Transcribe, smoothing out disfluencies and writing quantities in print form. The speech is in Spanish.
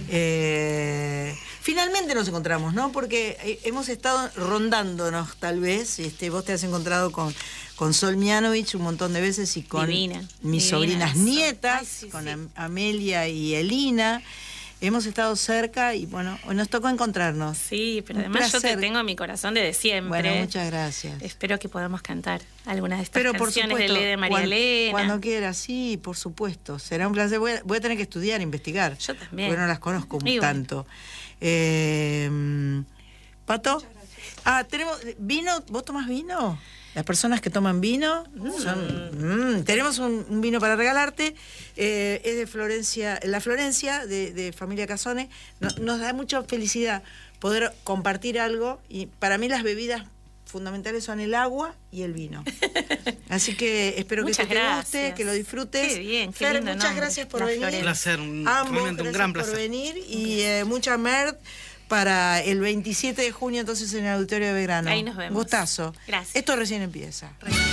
Finalmente nos encontramos, ¿no? Porque hemos estado rondándonos, tal vez. Vos te has encontrado con Sol Mianovich un montón de veces y con mis sobrinas nietas, ay, sí, con Amelia y Elina. Hemos estado cerca y bueno, hoy nos tocó encontrarnos. Sí, pero además yo te tengo en mi corazón desde siempre. Bueno, muchas gracias. Espero que podamos cantar algunas de estas canciones de Ley de María Elena. Cuando quieras, sí, por supuesto. Será un placer. Voy a tener que estudiar, investigar. Yo también. Porque no las conozco tanto. ¿Pato? Tenemos vino. ¿Vos tomás vino? Las personas que toman vino, tenemos un vino para regalarte, es de Florencia, la Florencia, de familia Casone. Nos da mucha felicidad poder compartir algo, y para mí las bebidas fundamentales son el agua y el vino. Así que espero que te guste, que lo disfrutes. Qué bien, qué Fer, lindo muchas gracias por venir. Un placer, realmente un gran placer por venir, y mucha merda para el 27 de junio, entonces, en el Auditorio de Belgrano. Ahí nos vemos. Gustazo. Gracias. Esto recién empieza.